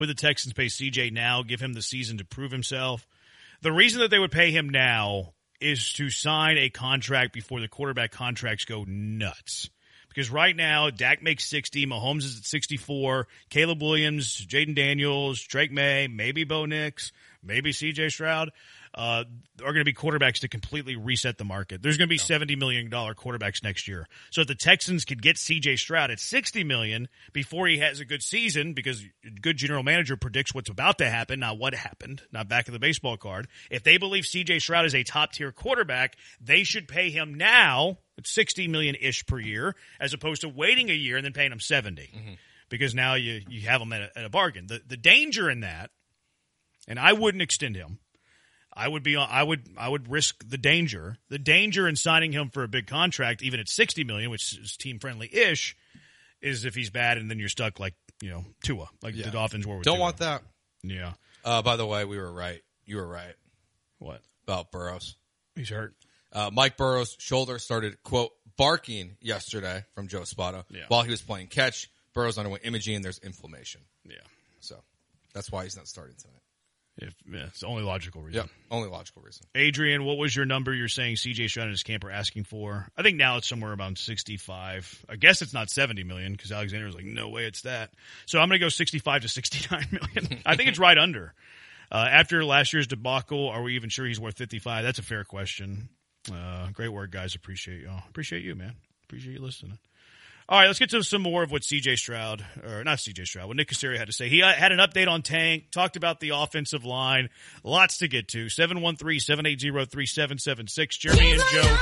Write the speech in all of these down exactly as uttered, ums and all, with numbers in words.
Would the Texans pay C J now, give him the season to prove himself? The reason that they would pay him now is to sign a contract before the quarterback contracts go nuts. Because right now, Dak makes sixty, Mahomes is at sixty-four, Caleb Williams, Jaden Daniels, Drake May, maybe Bo Nix, maybe C J Stroud, uh, are going to be quarterbacks to completely reset the market. There's going to be seventy million dollars quarterbacks next year. So if the Texans could get C J Stroud at sixty million dollars before he has a good season, because a good general manager predicts what's about to happen, not what happened, not back of the baseball card. If they believe C J Stroud is a top-tier quarterback, they should pay him now sixty million dollars ish per year, as opposed to waiting a year and then paying him seventy. Mm-hmm. Because now you, you have him at a, at a bargain. The the danger in that, and I wouldn't extend him. I would be I would I would risk the danger. The danger in signing him for a big contract, even at sixty million dollars, which is team friendly ish, is if he's bad and then you're stuck like, you know, Tua, like yeah. the Dolphins were with Don't Tua. want that. Yeah. Uh, by the way, we were right. You were right. What? About Burrows. He's hurt. Uh, Mike Burrows' shoulder started, quote, barking yesterday from Joe Spada. Yeah. While he was playing catch, Burrows underwent imaging and there's inflammation. Yeah. So that's why he's not starting tonight. If, yeah, it's the only logical reason. Yeah, only logical reason. Adrian, what was your number you're saying C J Stroud and his camp are asking for? I think now it's somewhere around sixty-five. I guess it's not seventy million because Alexander was like, no way it's that. So I'm going to go sixty-five to sixty-nine million. I think it's right under. Uh, after last year's debacle, are we even sure he's worth fifty-five? That's a fair question. Uh, great work, guys. Appreciate y'all. Appreciate you, man. Appreciate you listening. All right, let's get to some more of what C J Stroud, or not C J Stroud, what Nick Caserio had to say. He had an update on Tank, talked about the offensive line. Lots to get to. seven one three, seven eight zero, three seven seven six. Jeremy and Joe.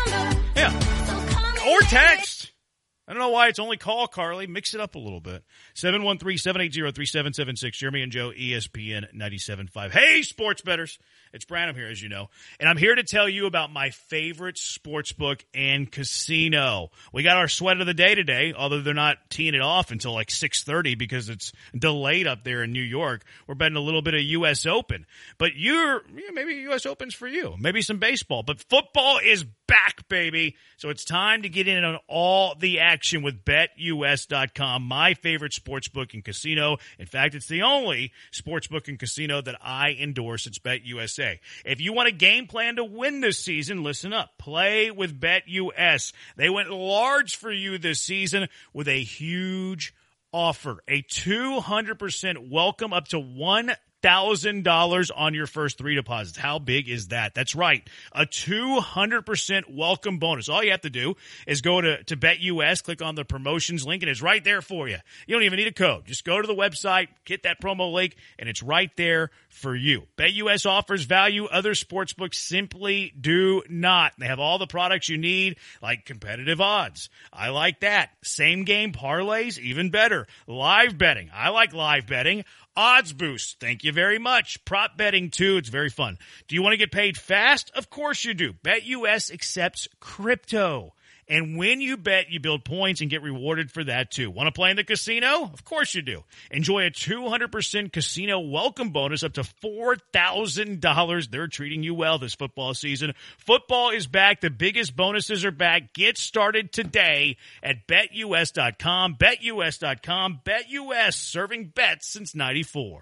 Yeah. Or text. I don't know why it's only call, Carly. Mix it up a little bit. seven one three, seven eight zero, three seven seven six. Jeremy and Joe, E S P N ninety-seven point five. Hey, sports bettors. It's Branham here, as you know. And I'm here to tell you about my favorite sportsbook and casino. We got our sweat of the day today, although they're not teeing it off until like six thirty because it's delayed up there in New York. We're betting a little bit of U S Open. But you're, yeah, maybe U S Open's for you. Maybe some baseball. But football is back, baby. So it's time to get in on all the action with Bet U S dot com, my favorite sportsbook and casino. In fact, it's the only sportsbook and casino that I endorse. It's BetUSA. If you want a game plan to win this season, listen up. Play with BetUS. They went large for you this season with a huge offer. A two hundred percent welcome up to one thousand dollars on your first three deposits. How big is that? That's right. A two hundred percent welcome bonus. All you have to do is go to, to BetUS, click on the promotions link, and it's right there for you. You don't even need a code. Just go to the website, get that promo link, and it's right there for you. BetUS offers value other sportsbooks simply do not. They have all the products you need, like competitive odds. I like that. Same game parlays, even better. Live betting. I like live betting. Odds boost. Thank you very much. Prop betting, too. It's very fun. Do you want to get paid fast? Of course you do. BetUS accepts crypto. And when you bet, you build points and get rewarded for that, too. Want to play in the casino? Of course you do. Enjoy a two hundred percent casino welcome bonus up to four thousand dollars. They're treating you well this football season. Football is back. The biggest bonuses are back. Get started today at Bet U S dot com. Bet U S dot com. BetUS, serving bets since ninety-four.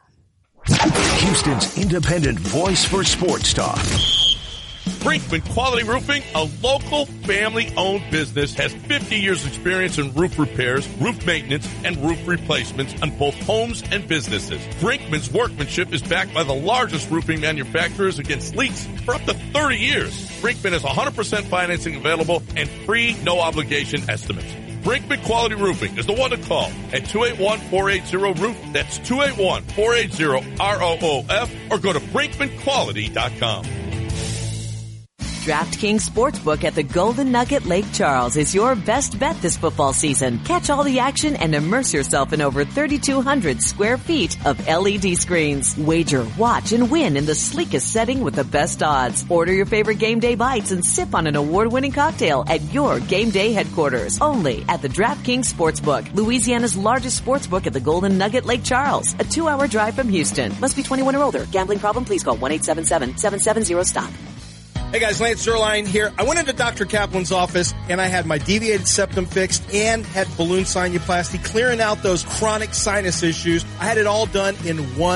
Houston's independent voice for sports talk. Brinkman Quality Roofing, a local family-owned business, has fifty years experience in roof repairs, roof maintenance, and roof replacements on both homes and businesses. Brinkman's workmanship is backed by the largest roofing manufacturers against leaks for up to thirty years. Brinkman has one hundred percent financing available and free, no-obligation estimates. Brinkman Quality Roofing is the one to call at two eight one, four eight zero, roof. That's two eight one, four eight zero, R O O F, or go to brinkman quality dot com. DraftKings Sportsbook at the Golden Nugget Lake Charles is your best bet this football season. Catch all the action and immerse yourself in over thirty-two hundred square feet of L E D screens. Wager, watch, and win in the sleekest setting with the best odds. Order your favorite game day bites and sip on an award-winning cocktail at your game day headquarters. Only at the DraftKings Sportsbook, Louisiana's largest sportsbook at the Golden Nugget Lake Charles. A two-hour drive from Houston. Must be twenty-one or older. Gambling problem? Please call one eight seven seven, seven seven zero, stop. Hey guys, Lance Zerline here. I went into Doctor Kaplan's office and I had my deviated septum fixed and had balloon sinuplasty, clearing out those chronic sinus issues. I had it all done in one